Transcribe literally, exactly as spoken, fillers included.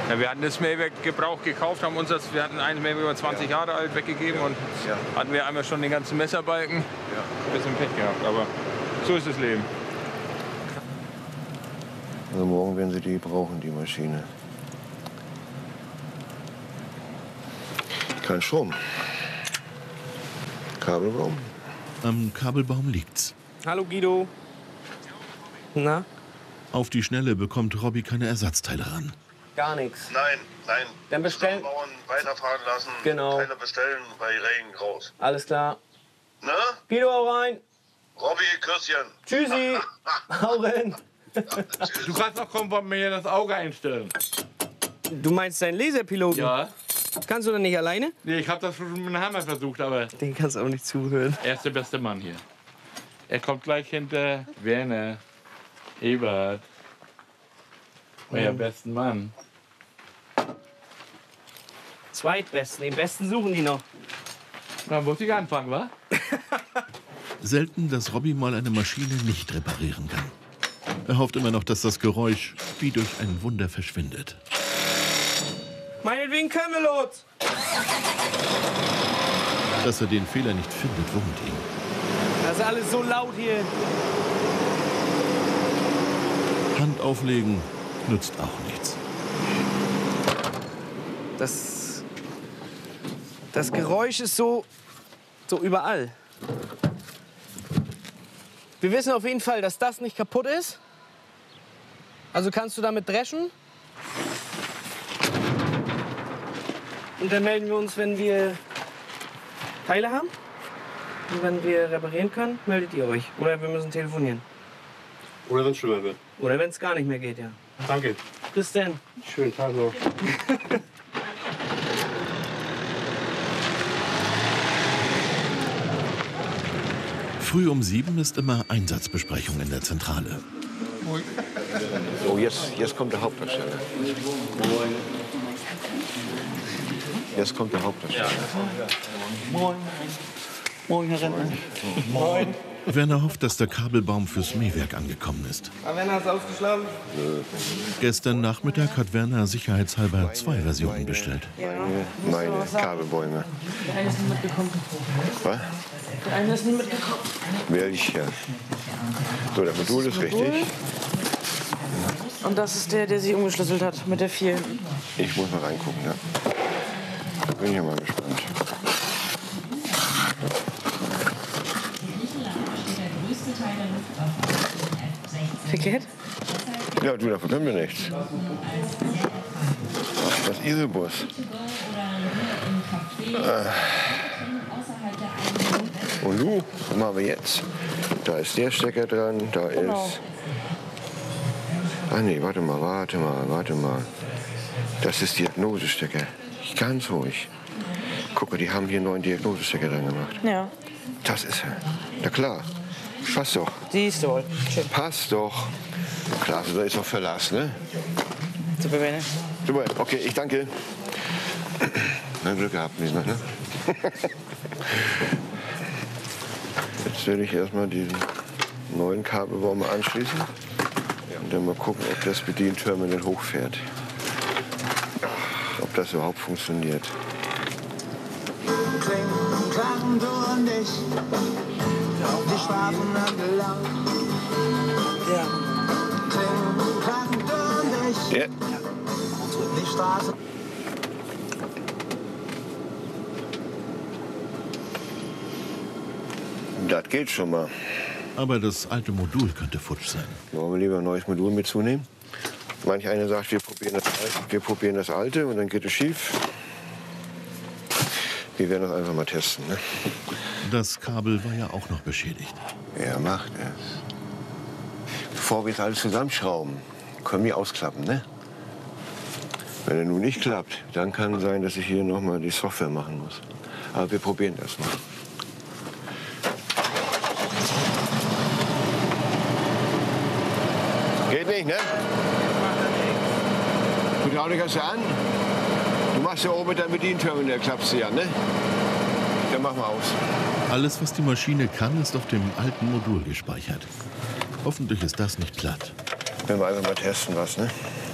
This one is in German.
Ja, wir hatten das Mähwerk gebraucht gekauft, haben uns das, wir hatten ein Mähwerk über zwanzig ja. Jahre alt weggegeben ja. und ja. hatten wir einmal schon den ganzen Messerbalken. Ja. Ein bisschen Pech gehabt, aber so ist das Leben. Also morgen werden Sie die brauchen, die Maschine. Kein Strom. Kabelbaum. Am Kabelbaum liegt's. Hallo Guido. Na? Auf die Schnelle bekommt Robby keine Ersatzteile ran. Gar nichts. Nein, nein. Dann bestellen. Bauern weiterfahren lassen. Genau. Keiner bestellen, bei Regen raus. Alles klar. Ne? Guido, hau rein. Robby, Christian. Tschüssi. Hau rein. Du kannst noch kommen, wollen mir hier das Auge einstellen. Du meinst deinen Laserpiloten? Ja. Kannst du denn nicht alleine? Nee, ich habe das schon mit dem Hammer versucht, aber... Den kannst du auch nicht zuhören. Er ist der beste Mann hier. Er kommt gleich hinter Werner, Ebert. Euer Mhm. besten Mann. Zweitbesten. Den besten suchen die noch. Da muss ich anfangen, wa? Selten, dass Robby mal eine Maschine nicht reparieren kann. Er hofft immer noch, dass das Geräusch wie durch ein Wunder verschwindet. Meinetwegen können wir los. Dass er den Fehler nicht findet, wundert ihn. Das ist alles so laut hier. Hand auflegen nützt auch nichts. Das, das Geräusch ist so, so überall. Wir wissen auf jeden Fall, dass das nicht kaputt ist. Also kannst du damit dreschen. Und dann melden wir uns, wenn wir Teile haben. Und wenn wir reparieren können, meldet ihr euch. Oder wir müssen telefonieren. Oder wenn es schlimmer wird. Oder wenn es gar nicht mehr geht, ja. Danke. Bis dann. Schönen Tag noch. Früh um sieben ist immer Einsatzbesprechung in der Zentrale. So, jetzt, jetzt kommt der Hauptdarsteller. Jetzt kommt der Hauptdarsteller. Moin. Moin, Herr Rentner. Moin. Werner hofft, dass der Kabelbaum fürs Mähwerk angekommen ist. Aber Werner, hast du ausgeschlafen? Nö. Gestern Nachmittag hat Werner sicherheitshalber zwei Versionen bestellt. Meine, meine Kabelbäume. Der eine ist nie mitgekommen. Was? Der eine ist nie mitgekommen. Welcher? So, der Modul ist richtig. Und das ist der, der sie umgeschlüsselt hat mit der vier. Ich muss mal reingucken, ja. Da bin ich ja mal gespannt. Verkehrt? Ja, du, dafür können wir nichts. Das ist Isobus. Und du, was machen wir jetzt? Da ist der Stecker dran, da Genau. ist... Ah nee, warte mal, warte mal, warte mal. Das ist Diagnosestecker. Ganz ruhig. Guck mal, die haben hier einen neuen Diagnosestecker dran gemacht. Ja. Das ist er. Na klar. Passt doch. Siehst du wohl. Schön. Passt doch. Klar, da ist doch Verlass, ne? Super, Werner. Super, okay, ich danke. Na, Glück gehabt, diesmal, ne? Jetzt werde ich erstmal diesen neuen Kabelbaum mal anschließen. Und dann mal gucken, ob das Bedienterminal hochfährt. Ob das überhaupt funktioniert. Klang du und ich, die Strafen angelangt. Ja. Klang du und ich, Ja. die Straße. Das geht schon mal. Aber das alte Modul könnte futsch sein. Wollen wir lieber ein neues Modul mitzunehmen? Manch einer sagt, wir probieren, das alte, wir probieren das alte und dann geht es schief. Wir werden das einfach mal testen. Ne? Das Kabel war ja auch noch beschädigt. Er macht es. Bevor wir jetzt alles zusammenschrauben, können wir ausklappen. Ne? Wenn er nun nicht klappt, dann kann es sein, dass ich hier noch mal die Software machen muss. Aber wir probieren das mal. Geht nicht, ne? Hydraulik hast du an. Du machst ja oben mit deinem Bedienterminal, klappst du ja, ne? Dann machen wir aus. Alles, was die Maschine kann, ist auf dem alten Modul gespeichert. Hoffentlich ist das nicht platt. Wenn wir einfach mal testen was, ne?